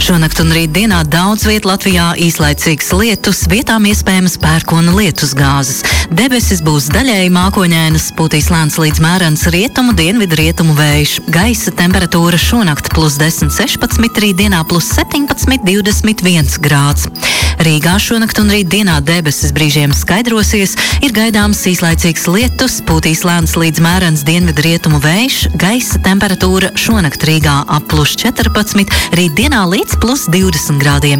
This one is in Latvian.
Šonakt un rītdienā daudz viet Latvijā īslaicīgs lietus, vietām iespējams pērkona lietusgāzes. Debesis būs daļēji mākoņainas, pūtīs lēns līdz mērens rietumu dienvidu rietumu vējš. Gaisa temperatūra šonakt +10, 16, rītdienā +17, 21 grāds. Rīgā šonakt un rītdienā debesis brīžiem skaidrosies, ir gaidāms īslaicīgs lietus, pūtīs lēns līdz mērens dienvidu rietumu vējš. Gaisa temperatūra šonakt Rīgā ap +14, rītdienā līdz +20 grādiem.